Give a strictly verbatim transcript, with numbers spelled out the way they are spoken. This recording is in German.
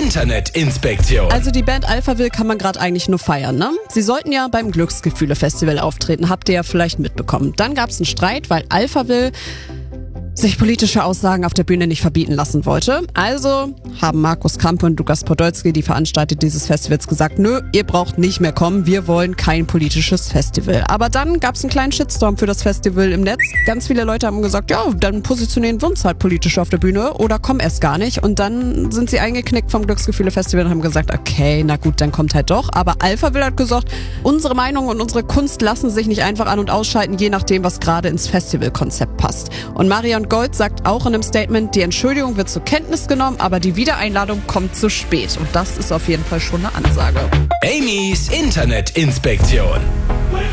Internetinspektion. Also die Band Alphaville kann man gerade eigentlich nur feiern, ne? Sie sollten ja beim Glücksgefühle-Festival auftreten, habt ihr ja vielleicht mitbekommen. Dann gab es einen Streit, weil Alphaville sich politische Aussagen auf der Bühne nicht verbieten lassen wollte. Also haben Markus Kampe und Lukas Podolski, die Veranstalter dieses Festivals, gesagt, nö, ihr braucht nicht mehr kommen, wir wollen kein politisches Festival. Aber dann gab es einen kleinen Shitstorm für das Festival im Netz. Ganz viele Leute haben gesagt, ja, dann positionieren wir uns halt politisch auf der Bühne oder kommen erst gar nicht. Und dann sind sie eingeknickt vom Glücksgefühle-Festival und haben gesagt, okay, na gut, dann kommt halt doch. Aber Alphaville hat gesagt, unsere Meinung und unsere Kunst lassen sich nicht einfach an- und ausschalten, je nachdem, was gerade ins Festivalkonzept passt. Und Marion Gold sagt auch in einem Statement, die Entschuldigung wird zur Kenntnis genommen, aber die Wiedereinladung kommt zu spät. Und das ist auf jeden Fall schon eine Ansage. Amy's Internetinspektion.